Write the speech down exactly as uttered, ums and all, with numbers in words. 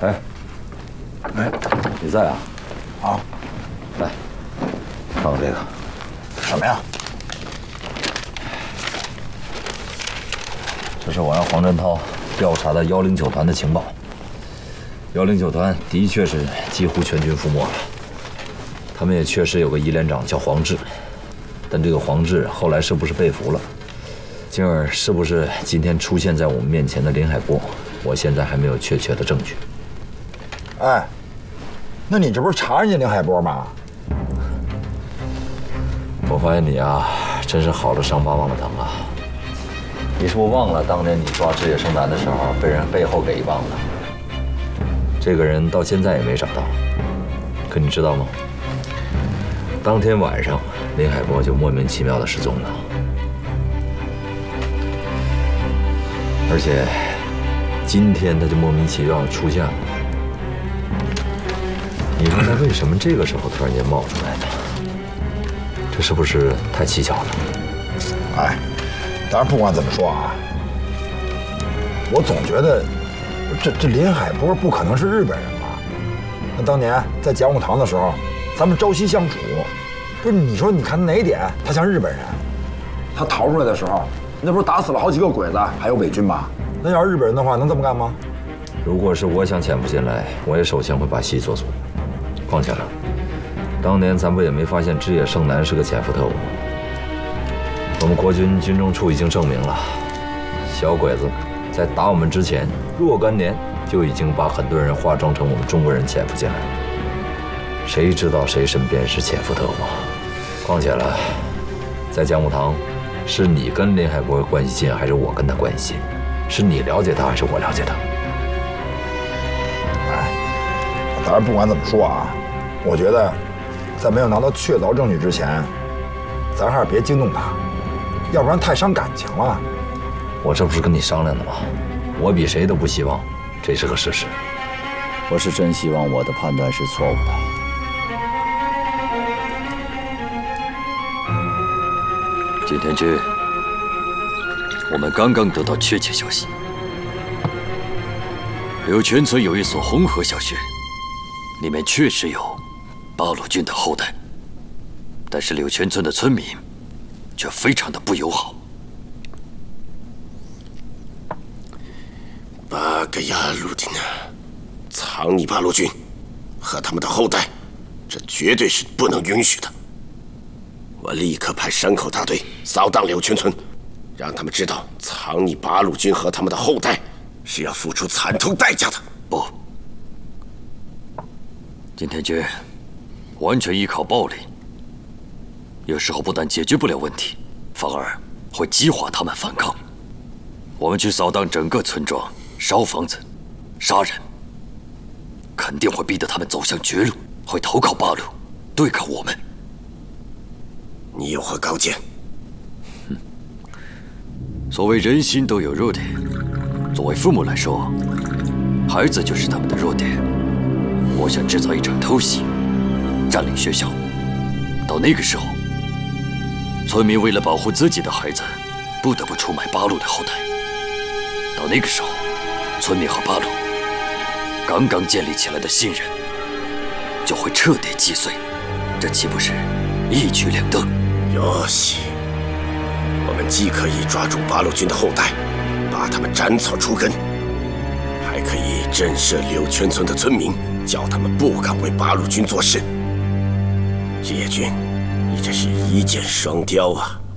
哎，哎，你在啊？ 啊， 来，看看这个。 什么呀？ 这是我让黄振涛调查的幺零九团的情报。幺零九团的确是几乎全军覆没了，他们也确实有个一连长叫黄志，但这个黄志后来是不是被俘了？进而是不是今天出现在我们面前的林海波，我现在还没有确切的证据。 哎，那你这不是查人家林海波吗？ 我发现你啊，真是好了伤疤忘了疼啊！你是不是忘了当年你抓枝野胜男的时候，被人背后给一棒子？这个人到现在也没找到。可你知道吗？当天晚上，林海波就莫名其妙的失踪了，而且今天他就莫名其妙的出现了。你说他为什么这个时候突然间冒出来呢？这是不是太蹊跷了？ 哎，当然不管怎么说啊，我总觉得这这林海波不可能是日本人吧？那当年在讲武堂的时候，咱们朝夕相处，不是你说你看哪一点他像日本人？他逃出来的时候，那不是打死了好几个鬼子，还有伪军吗？那要是日本人的话，能这么干吗？ 如果是我想潜伏进来，我也首先会把戏做足。况且呢，当年咱不也没发现枝野胜男是个潜伏特务？我们国军军政处已经证明了，小鬼子在打我们之前若干年就已经把很多人化妆成我们中国人潜伏进来。谁知道谁身边是潜伏特务？况且了，在讲武堂，是你跟林海波关系近，还是我跟他关系近？是你了解他，还是我了解他？ 哎，当然不管怎么说啊，我觉得在没有拿到确凿证据之前，咱还是别惊动他，要不然太伤感情了。 我这不是跟你商量的吗？我比谁都不希望这是个事实。 我是真希望我的判断是错误的。 景天君，我们刚刚得到确切消息，柳泉村有一所红河小学，里面确实有八路军的后代，但是柳泉村的村民却非常的不友好。 八个八路军，藏匿八路军和他们的后代，这绝对是不能允许的。我立刻派山口大队扫荡柳泉村，让他们知道藏匿八路军和他们的后代是要付出惨痛代价的。 不，景天君，完全依靠暴力，有时候不但解决不了问题，反而会激化他们反抗。我们去扫荡整个村庄，烧房子，杀人，肯定会逼得他们走向绝路，会投靠八路，对抗我们。 你有何高见？ 哼，所谓人心都有弱点，作为父母来说，孩子就是他们的弱点。我想制造一场偷袭，占领学校。到那个时候，村民为了保护自己的孩子，不得不出卖八路的后代。到那个时候，村民和八路刚刚建立起来的信任就会彻底击碎，这岂不是一举两得？ 哟西，我们既可以抓住八路军的后代，把他们斩草除根，还可以震慑柳泉村的村民，叫他们不敢为八路军做事。枝野君，你这是一箭双雕啊！